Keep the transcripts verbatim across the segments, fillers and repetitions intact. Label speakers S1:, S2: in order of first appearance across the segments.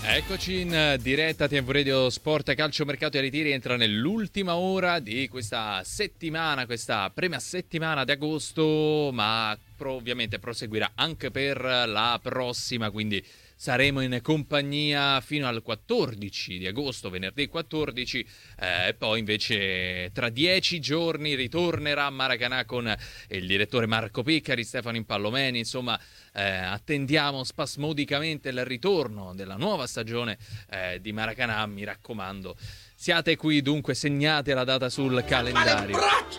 S1: Eccoci in diretta T V Radio Sport, Calcio Mercato e Ritiri entra nell'ultima ora di questa settimana, questa prima settimana di agosto, ma pro, ovviamente proseguirà anche per la prossima, quindi saremo in compagnia fino al quattordici di agosto, venerdì quattordici, eh, e poi invece tra dieci giorni ritornerà a Maracanà con il direttore Marco Piccari, Stefano Impallomeni, insomma eh, attendiamo spasmodicamente il ritorno della nuova stagione eh, di Maracanà, mi raccomando. Siate qui, dunque segnate la data sul calendario.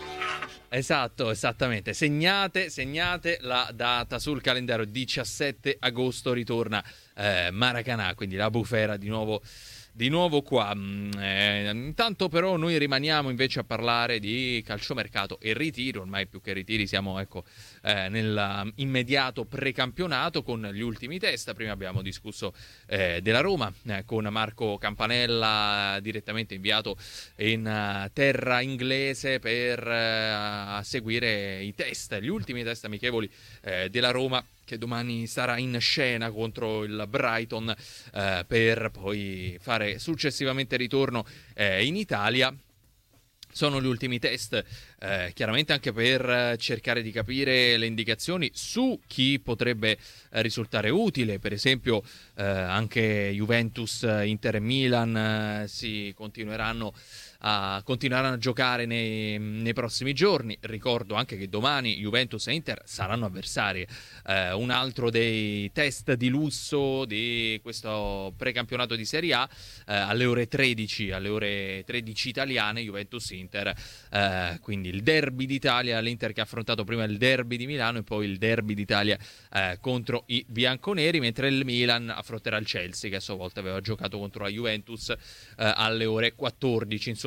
S1: Esatto, esattamente. Segnate, segnate la data sul calendario. diciassette agosto ritorna eh, Maracanà, quindi la bufera di nuovo, di nuovo qua. Eh, intanto però noi rimaniamo invece a parlare di calciomercato e ritiri. Ormai più che ritiri siamo ecco eh, nell'immediato precampionato con gli ultimi test. Prima abbiamo discusso eh, della Roma eh, con Marco Campanella, direttamente inviato in uh, terra inglese per uh, seguire i test, gli ultimi test amichevoli eh, della Roma, che domani sarà in scena contro il Brighton eh, per poi fare successivamente ritorno eh, in Italia. Sono gli ultimi test, eh, chiaramente anche per cercare di capire le indicazioni su chi potrebbe eh, risultare utile. Per esempio eh, anche Juventus, Inter e Milan eh, si continueranno a continueranno a giocare nei, nei prossimi giorni. Ricordo anche che domani Juventus e Inter saranno avversarie. Eh, un altro dei test di lusso di questo precampionato di Serie A eh, alle ore tredici, alle ore tredici italiane, Juventus-Inter, eh, quindi il derby d'Italia, l'Inter che ha affrontato prima il derby di Milano e poi il derby d'Italia eh, contro i bianconeri, mentre il Milan affronterà il Chelsea, che a sua volta aveva giocato contro la Juventus eh, alle ore quattordici. Insomma,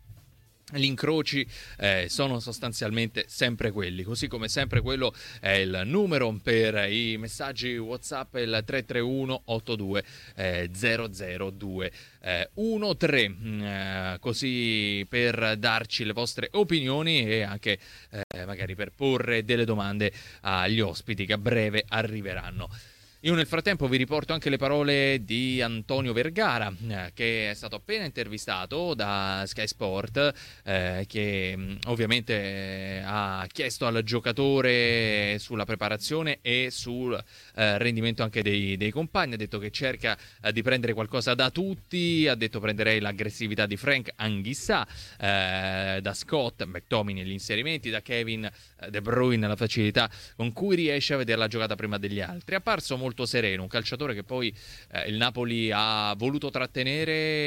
S1: gli incroci eh, sono sostanzialmente sempre quelli, così come sempre quello è il numero per i messaggi WhatsApp, il tre tre uno otto due zero zero due uno tre, eh, così per darci le vostre opinioni e anche eh, magari per porre delle domande agli ospiti che a breve arriveranno. Io nel frattempo vi riporto anche le parole di Antonio Vergara, eh, che è stato appena intervistato da Sky Sport, eh, che mh, ovviamente eh, ha chiesto al giocatore sulla preparazione e sul eh, rendimento anche dei, dei compagni. Ha detto che cerca eh, di prendere qualcosa da tutti, ha detto prenderei l'aggressività di Frank Anghissà, eh, da Scott McTominay gli inserimenti, da Kevin eh, De Bruyne la facilità con cui riesce a vedere la giocata prima degli altri. È apparso molto sereno, un calciatore che poi eh, il Napoli ha voluto trattenere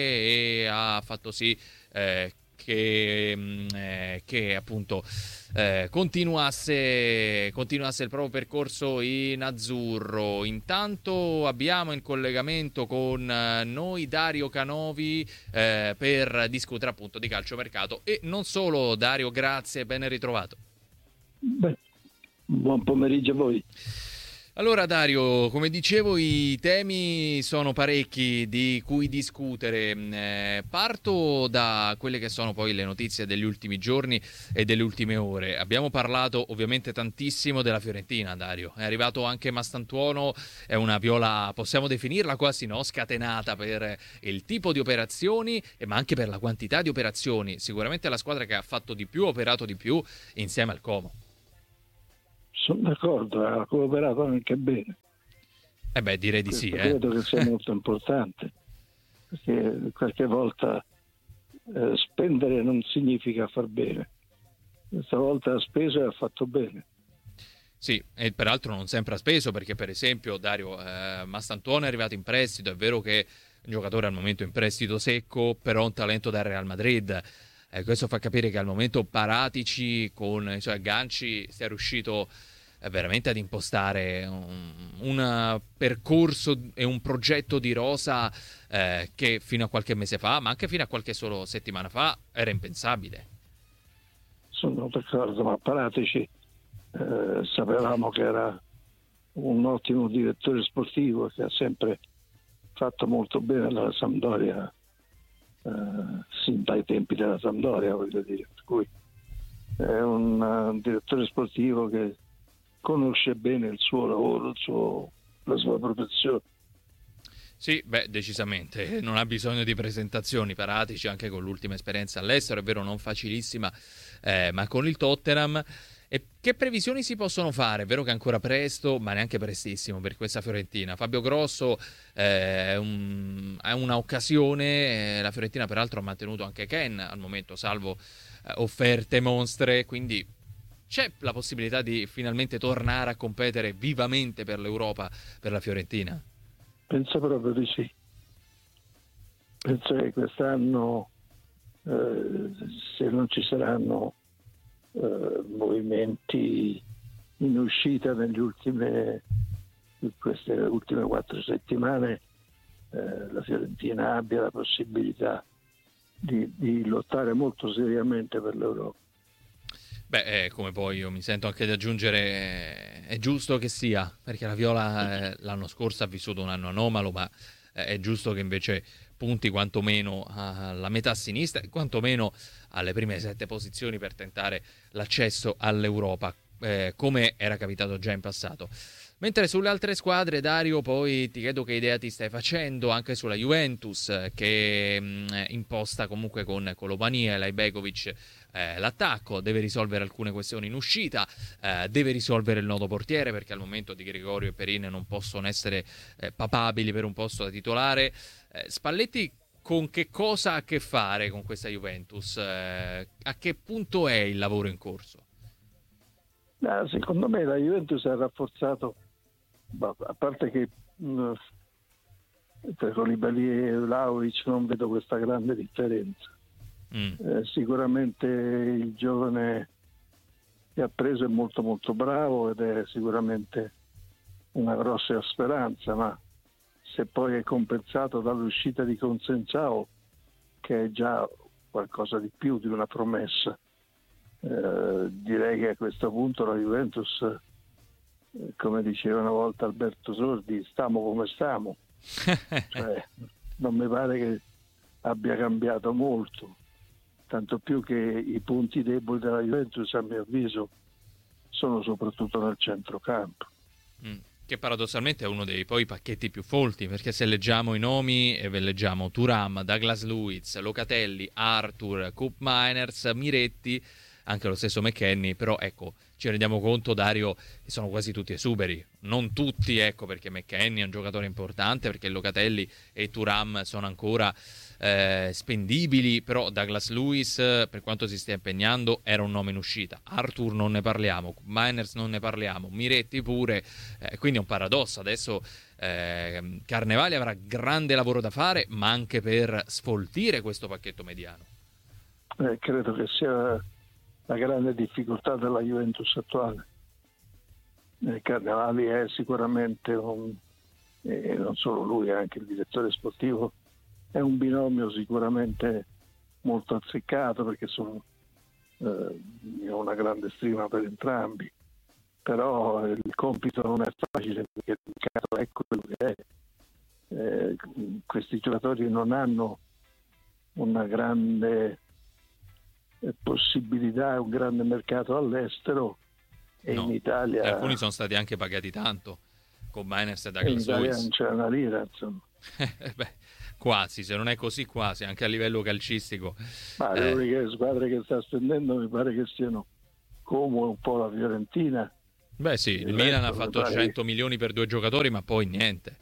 S1: e ha fatto sì eh, che, mh, eh, che appunto eh, continuasse, continuasse il proprio percorso in azzurro. Intanto abbiamo in collegamento con eh, noi Dario Canovi eh, per discutere appunto di calciomercato e non solo. Dario, grazie, ben ritrovato.
S2: Beh, buon pomeriggio a voi.
S1: Allora Dario, come dicevo, i temi sono parecchi di cui discutere. Eh, parto da quelle che sono poi le notizie degli ultimi giorni e delle ultime ore. Abbiamo parlato ovviamente tantissimo della Fiorentina, Dario. È arrivato anche Mastantuono, è una viola, possiamo definirla quasi, no? Scatenata per il tipo di operazioni, ma anche per la quantità di operazioni. Sicuramente la squadra che ha fatto di più, operato di più insieme al Como.
S2: Sono d'accordo, ha cooperato anche bene.
S1: Eh beh, direi di
S2: Questo
S1: sì.
S2: credo
S1: Eh.
S2: che sia molto importante, perché qualche volta eh, spendere non significa far bene. Questa volta ha speso e ha fatto bene.
S1: Sì, e peraltro non sempre ha speso, perché per esempio Dario eh, Mastantuono è arrivato in prestito, è vero che è un giocatore al momento in prestito secco, però un talento da Real Madrid. Eh, questo fa capire che al momento Paratici con i suoi agganci sia riuscito eh, veramente ad impostare un, un percorso e un progetto di rosa eh, che fino a qualche mese fa, ma anche fino a qualche solo settimana fa, era impensabile.
S2: Sono d'accordo, ma Paratici eh, sapevamo che era un ottimo direttore sportivo che ha sempre fatto molto bene la Sampdoria, Uh, sin dai tempi della Sampdoria, voglio dire, per cui è un, uh, un direttore sportivo che conosce bene il suo lavoro, il suo, la sua professione.
S1: Sì, beh, decisamente, non ha bisogno di presentazioni, Paratici anche con l'ultima esperienza all'estero, è vero non facilissima, eh, ma con il Tottenham. E che previsioni si possono fare? È vero che è ancora presto, ma neanche prestissimo per questa Fiorentina. Fabio Grosso eh, è, un, è una occasione, eh, la Fiorentina peraltro ha mantenuto anche Ken al momento, salvo eh, offerte monstre, quindi c'è la possibilità di finalmente tornare a competere vivamente per l'Europa per la Fiorentina?
S2: Penso proprio di sì. Penso che quest'anno, eh, se non ci saranno eh, movimenti in uscita negli ultime, in queste ultime quattro settimane, eh, la Fiorentina abbia la possibilità di, di lottare molto seriamente per l'Europa.
S1: Beh, eh, come poi io mi sento anche di aggiungere, eh, è giusto che sia, perché la Viola eh, l'anno scorso ha vissuto un anno anomalo, ma eh, è giusto che invece punti quantomeno alla metà sinistra e quantomeno alle prime sette posizioni per tentare l'accesso all'Europa, eh, come era capitato già in passato. Mentre sulle altre squadre, Dario, poi ti chiedo che idea ti stai facendo anche sulla Juventus, che mh, imposta comunque con Kolobani e Lajbegovic eh, l'attacco, deve risolvere alcune questioni in uscita, eh, deve risolvere il nodo portiere, perché al momento Di Gregorio e Perin non possono essere eh, papabili per un posto da titolare. Eh, Spalletti con che cosa ha a che fare con questa Juventus? Eh, a che punto è il lavoro in corso?
S2: Ah, secondo me la Juventus ha rafforzato, a parte che mh, per Koulibaly e Vlahovic non vedo questa grande differenza. Mm. Eh, sicuramente il giovane che ha preso è molto molto bravo ed è sicuramente una grossa speranza, ma se poi è compensato dall'uscita di Consensao, che è già qualcosa di più di una promessa, eh, direi che a questo punto la Juventus, eh, come diceva una volta Alberto Sordi, stiamo come stiamo. Cioè, non mi pare che abbia cambiato molto, tanto più che i punti deboli della Juventus, a mio avviso, sono soprattutto nel centrocampo.
S1: Mm. Che paradossalmente è uno dei poi pacchetti più folti, perché se leggiamo i nomi, e ve leggiamo Thuram, Douglas Luiz, Locatelli, Arthur, Koop Meiners, Miretti, anche lo stesso McKennie, però ecco, ci rendiamo conto, Dario, che sono quasi tutti esuberi. Non tutti, ecco, perché McKennie è un giocatore importante, perché Locatelli e Thuram sono ancora eh, spendibili, però Douglas Luiz, per quanto si stia impegnando, era un nome in uscita. Arthur non ne parliamo, Miners non ne parliamo, Miretti pure, eh, quindi è un paradosso. Adesso eh, Carnevali avrà grande lavoro da fare, ma anche per sfoltire questo pacchetto mediano.
S2: Eh, credo che sia la grande difficoltà della Juventus attuale. Eh, Carnevali è sicuramente un, e non solo lui, anche il direttore sportivo, è un binomio sicuramente molto azzeccato, perché sono, eh, ho una grande stima per entrambi, però il compito non è facile, perché il caso è quello che è. Eh, questi giocatori non hanno una grande possibilità, un grande mercato all'estero, e no, in Italia
S1: alcuni sono stati anche pagati tanto, con Miners e Douglas Luiz.
S2: In Italia non c'è una lira, insomma.
S1: Beh, quasi, se non è così quasi, anche a livello calcistico.
S2: Ma le eh. uniche squadre che sta spendendo mi pare che siano come un po' la Fiorentina.
S1: Beh sì, il, il Milan ha fatto cento che... milioni per due giocatori, ma poi niente.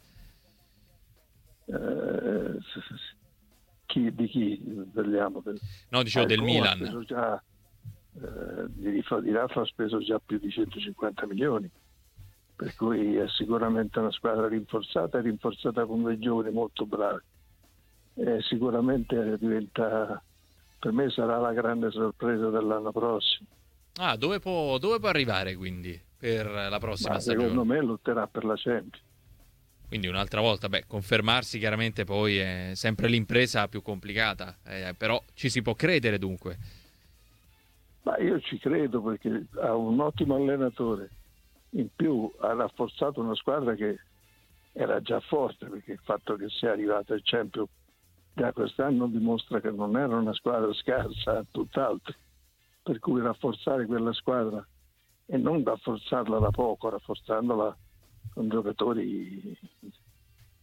S2: Eh, chi, di chi parliamo?
S1: No, dicevo ah, del Milan.
S2: Ha speso già, eh, di, di Rafa ha speso già più di centocinquanta milioni, per cui è sicuramente una squadra rinforzata, rinforzata con dei giovani molto bravi. Eh, sicuramente diventa, per me sarà la grande sorpresa dell'anno prossimo.
S1: Ah, dove può, dove può arrivare quindi per la prossima
S2: Ma
S1: stagione?
S2: Secondo me lotterà per la Champions.
S1: Quindi un'altra volta, beh, confermarsi chiaramente poi è sempre l'impresa più complicata, eh, però ci si può credere dunque.
S2: Ma io ci credo, perché ha un ottimo allenatore, in più ha rafforzato una squadra che era già forte, perché il fatto che sia arrivata al Champions già quest'anno dimostra che non era una squadra scarsa, tutt'altro, per cui rafforzare quella squadra e non rafforzarla da poco, rafforzandola con giocatori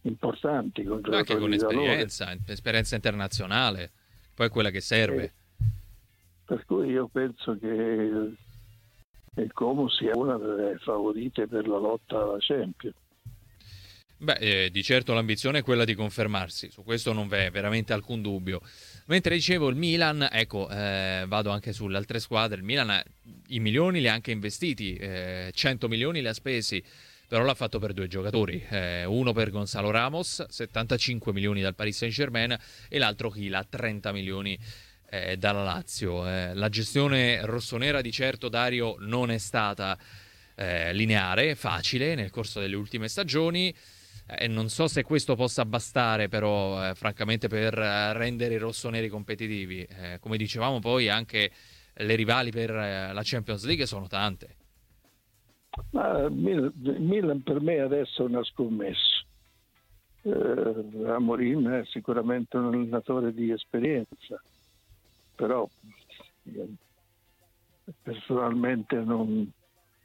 S2: importanti, con
S1: Ma anche
S2: giocatori
S1: con
S2: di valore.
S1: esperienza, esperienza internazionale, poi è quella che serve.
S2: E per cui io penso che il, il Como sia una delle favorite per la lotta alla Champions.
S1: Beh, eh, di certo l'ambizione è quella di confermarsi, su questo non v'è veramente alcun dubbio. Mentre dicevo il Milan, ecco, eh, vado anche sulle altre squadre, il Milan eh, i milioni li ha anche investiti, eh, cento milioni li ha spesi, però l'ha fatto per due giocatori, eh, uno per Gonzalo Ramos, settantacinque milioni dal Paris Saint-Germain, e l'altro Chila, trenta milioni eh, dalla Lazio. Eh, la gestione rossonera di certo, Dario, non è stata eh, lineare, facile nel corso delle ultime stagioni. E non so se questo possa bastare però eh, francamente per eh, rendere i rossoneri competitivi. Eh, come dicevamo poi anche le rivali per eh, la Champions League sono tante.
S2: Ma il Milan, il Milan per me adesso è una scommessa. Eh, Amorim è sicuramente un allenatore di esperienza, però io personalmente non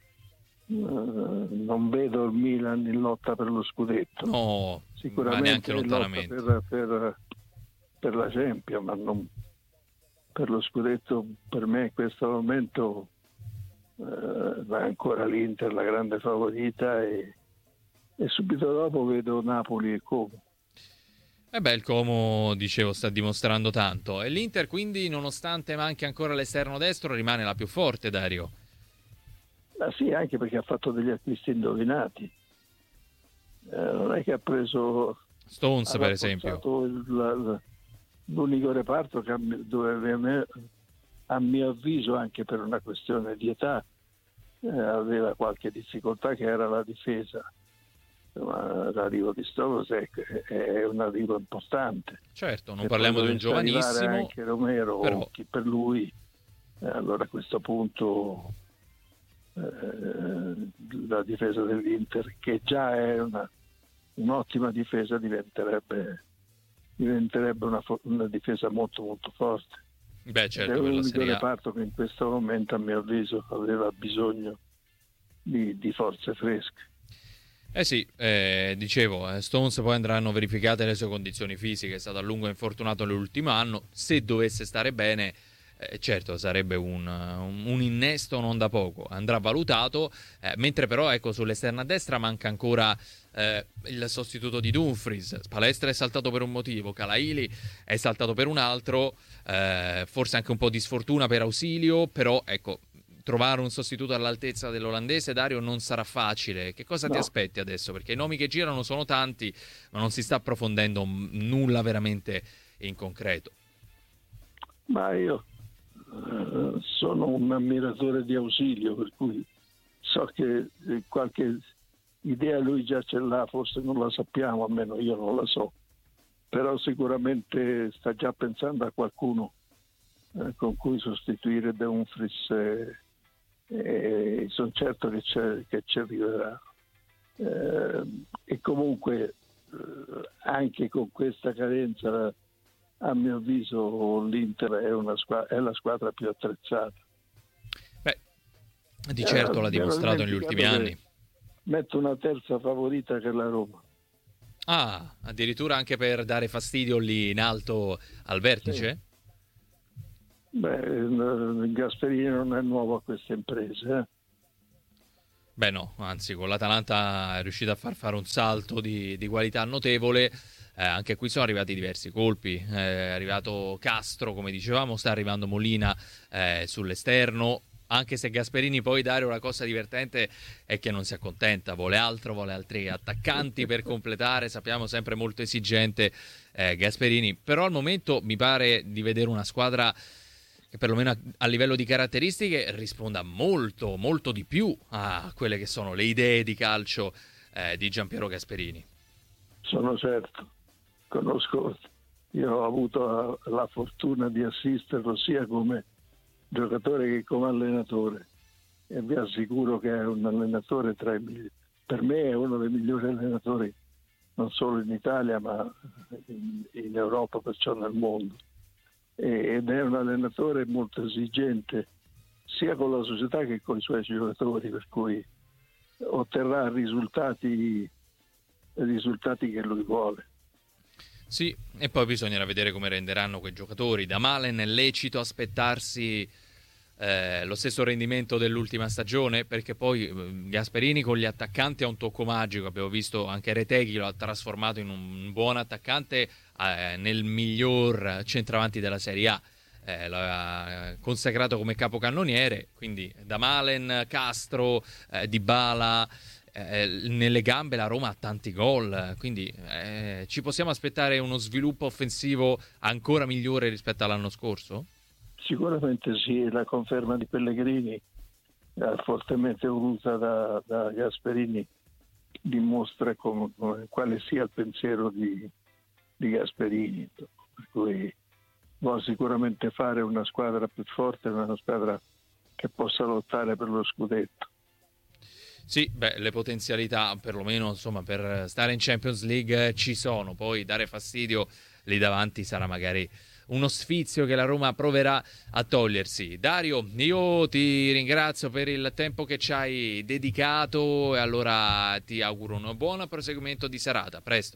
S2: non vedo il Milan in lotta per lo scudetto.
S1: No,
S2: sicuramente
S1: ma
S2: in lotta per, per, per la Champions, ma non per lo scudetto. Per me in questo momento eh, va ancora l'Inter la grande favorita, e, e subito dopo vedo Napoli e Como.
S1: E beh, il Como, dicevo, sta dimostrando tanto, e l'Inter quindi, nonostante manchi ancora l'esterno destro, rimane la più forte, Dario.
S2: Ma sì, anche perché ha fatto degli acquisti indovinati. Eh, non è che ha preso
S1: Stones,
S2: ha
S1: per esempio.
S2: Il, la, l'unico reparto che dove a mio avviso, anche per una questione di età, eh, aveva qualche difficoltà, che era la difesa. Ma l'arrivo di Stones è, è un arrivo importante.
S1: Certo, non parliamo di un giovanissimo,
S2: anche Romero
S1: però...
S2: o chi per lui, eh, allora a questo punto la difesa dell'Inter, che già è una, un'ottima difesa, diventerebbe diventerebbe una, una difesa molto molto forte.
S1: Beh, certo,
S2: è l'unico
S1: A...
S2: reparto che in questo momento, a mio avviso, aveva bisogno di, di forze fresche.
S1: Eh sì, eh, dicevo, eh, Stones poi andranno verificate le sue condizioni fisiche, è stato a lungo infortunato nell'ultimo anno, se dovesse stare bene, Eh, certo, sarebbe un, un innesto non da poco, andrà valutato, eh, mentre però ecco sull'esterna destra manca ancora eh, il sostituto di Dumfries. Palestra è saltato per un motivo, Calaili è saltato per un altro, eh, forse anche un po' di sfortuna per Ausilio, però ecco, trovare un sostituto all'altezza dell'olandese, Dario, non sarà facile. Che cosa no. ti aspetti adesso? Perché i nomi che girano sono tanti, ma non si sta approfondendo nulla veramente in concreto.
S2: Ma io Uh, sono un ammiratore di Ausilio, per cui so che qualche idea lui già ce l'ha, forse non la sappiamo, almeno io non la so, però sicuramente sta già pensando a qualcuno eh, con cui sostituire Dumfries, e, e sono certo che, c'è, che ci arriverà. Eh, e comunque eh, anche con questa carenza, a mio avviso l'Inter è, una squadra, è la squadra più attrezzata.
S1: Beh, di certo eh, l'ha dimostrato negli ultimi anni.
S2: Metto una terza favorita, che è la Roma.
S1: Ah, addirittura anche per dare fastidio lì in alto al vertice?
S2: Sì. Beh, Gasperini non è nuovo a queste imprese. Eh?
S1: Beh no, anzi con l'Atalanta è riuscito a far fare un salto di, di qualità notevole. Eh, anche qui sono arrivati diversi colpi, eh, è arrivato Castro, come dicevamo, sta arrivando Molina eh, sull'esterno, anche se Gasperini poi, Dario, una cosa divertente è che non si accontenta, vuole altro, vuole altri attaccanti per completare, sappiamo sempre molto esigente eh, Gasperini, però al momento mi pare di vedere una squadra che perlomeno a, a livello di caratteristiche risponda molto, molto di più a quelle che sono le idee di calcio eh, di Giampiero Gasperini.
S2: Sono certo. Conosco, io ho avuto la, la fortuna di assisterlo sia come giocatore che come allenatore, e vi assicuro che è un allenatore tra i migliori. Per me è uno dei migliori allenatori non solo in Italia ma in, in Europa, perciò nel mondo, e, ed è un allenatore molto esigente sia con la società che con i suoi giocatori, per cui otterrà risultati risultati che lui vuole.
S1: Sì, e poi bisognerà vedere come renderanno quei giocatori. Da Malen è lecito aspettarsi eh, lo stesso rendimento dell'ultima stagione, perché poi eh, Gasperini con gli attaccanti ha un tocco magico. Abbiamo visto anche Retegui lo ha trasformato in un buon attaccante eh, nel miglior centravanti della Serie A. Eh, l'ha consacrato come capocannoniere, quindi da Malen, Castro, eh, Dybala. Eh, nelle gambe la Roma ha tanti gol, quindi eh, ci possiamo aspettare uno sviluppo offensivo ancora migliore rispetto all'anno scorso?
S2: Sicuramente sì, la conferma di Pellegrini, eh, fortemente voluta da, da Gasperini, dimostra com- com- quale sia il pensiero di, di Gasperini, per cui vuole sicuramente fare una squadra più forte, una squadra che possa lottare per lo scudetto.
S1: Sì, beh, le potenzialità perlomeno insomma per stare in Champions League ci sono, poi dare fastidio lì davanti sarà magari uno sfizio che la Roma proverà a togliersi. Dario, io ti ringrazio per il tempo che ci hai dedicato e allora ti auguro un buon proseguimento di serata. A presto.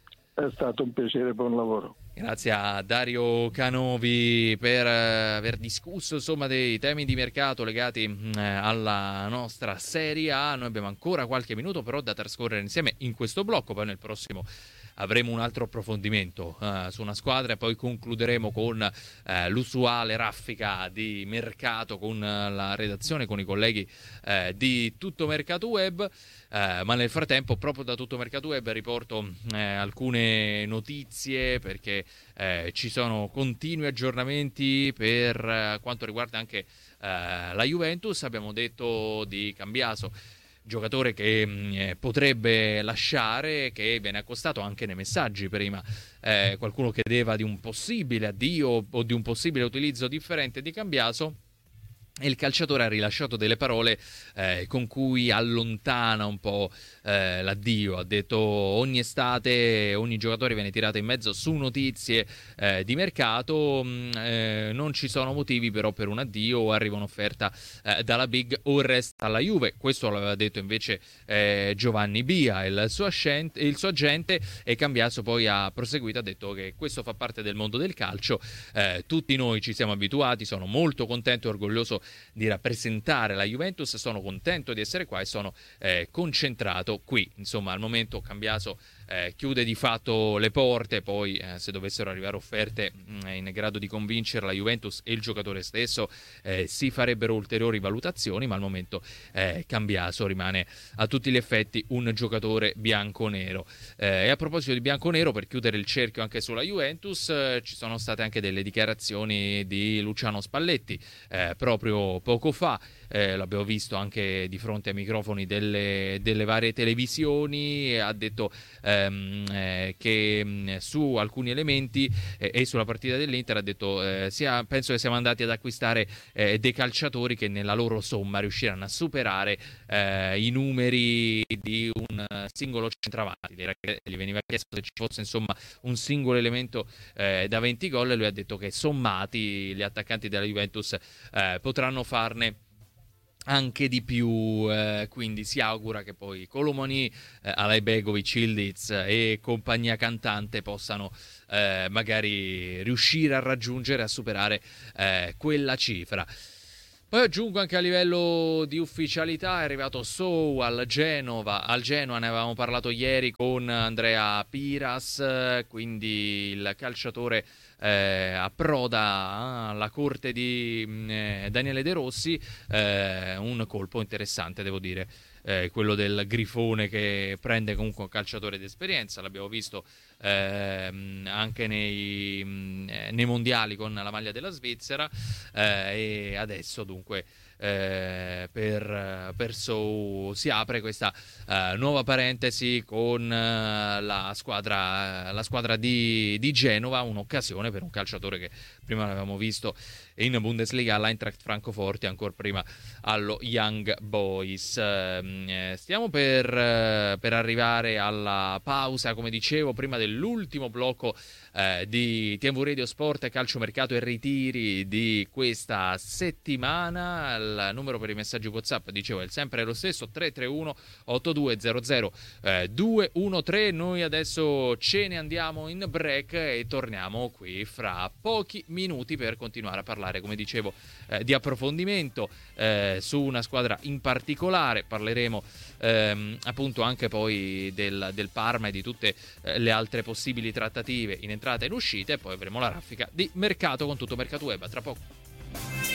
S2: È stato un piacere, buon lavoro.
S1: Grazie a Dario Canovi per aver discusso insomma dei temi di mercato legati eh, alla nostra Serie A. Noi abbiamo ancora qualche minuto però da trascorrere insieme in questo blocco, poi nel prossimo avremo un altro approfondimento eh, su una squadra e poi concluderemo con eh, l'usuale raffica di mercato con eh, la redazione, con i colleghi eh, di Tutto Mercato Web. Eh, ma nel frattempo proprio da Tutto Mercato Web riporto eh, alcune notizie perché eh, ci sono continui aggiornamenti per eh, quanto riguarda anche eh, la Juventus. Abbiamo detto di Cambiaso, giocatore che mh, potrebbe lasciare, che viene accostato anche nei messaggi prima. Eh, qualcuno chiedeva di un possibile addio o di un possibile utilizzo differente di Cambiaso. E il calciatore ha rilasciato delle parole eh, con cui allontana un po' eh, l'addio. Ha detto: ogni estate ogni giocatore viene tirato in mezzo su notizie eh, di mercato, mh, eh, non ci sono motivi però per un addio, o arriva un'offerta eh, dalla Big o resta alla Juve. Questo l'aveva detto invece eh, Giovanni Bia, il suo, ascente, il suo agente, e Cambiaso poi ha proseguito, ha detto che questo fa parte del mondo del calcio, eh, tutti noi ci siamo abituati, sono molto contento e orgoglioso di rappresentare la Juventus, sono contento di essere qua e sono eh, concentrato qui. Insomma, al momento Cambiaso eh, chiude di fatto le porte, poi eh, se dovessero arrivare offerte mh, in grado di convincere la Juventus e il giocatore stesso eh, si farebbero ulteriori valutazioni, ma al momento eh, Cambiaso rimane a tutti gli effetti un giocatore bianconero. Eh, e a proposito di bianconero, per chiudere il cerchio anche sulla Juventus, eh, ci sono state anche delle dichiarazioni di Luciano Spalletti eh, proprio poco fa, eh, l'abbiamo visto anche di fronte ai microfoni delle, delle varie televisioni. Ha detto ehm, eh, che mh, su alcuni elementi eh, e sulla partita dell'Inter ha detto eh, sia, penso che siamo andati ad acquistare eh, dei calciatori che nella loro somma riusciranno a superare eh, i numeri di un singolo centravanti. Gli veniva chiesto se ci fosse insomma un singolo elemento eh, da venti gol e lui ha detto che sommati gli attaccanti della Juventus eh, potranno farne anche di più, eh, quindi si augura che poi Colomoni, eh, Alajbegovic, Ildiz e compagnia cantante possano eh, magari riuscire a raggiungere, a superare eh, quella cifra. Poi aggiungo anche a livello di ufficialità è arrivato Sou al Genova, al Genoa, ne avevamo parlato ieri con Andrea Piras, quindi il calciatore eh, approda alla corte di eh, Daniele De Rossi, eh, un colpo interessante devo dire. Eh, quello del Grifone che prende comunque un calciatore d'esperienza, l'abbiamo visto ehm, anche nei, mh, nei mondiali con la maglia della Svizzera, eh, e adesso dunque eh, per, per Sou si apre questa eh, nuova parentesi con eh, la squadra, la squadra di, di Genova, un'occasione per un calciatore che prima l'avevamo visto in Bundesliga all'Eintracht Francoforte, ancora prima allo Young Boys. Eh, stiamo per, eh, per arrivare alla pausa, come dicevo, prima dell'ultimo blocco eh, di T V Radio Sport, calciomercato e ritiri di questa settimana. al numero per i messaggi WhatsApp, dicevo è sempre lo stesso, tre tre uno otto due zero zero due uno tre. Noi adesso ce ne andiamo in break e torniamo qui fra pochi minuti per continuare a parlare, come dicevo, eh, di approfondimento eh, su una squadra in particolare. Parleremo ehm, appunto anche poi del, del Parma e di tutte eh, le altre possibili trattative in entrata e in uscita, e poi avremo la raffica di mercato con tutto Mercato Web. A tra poco.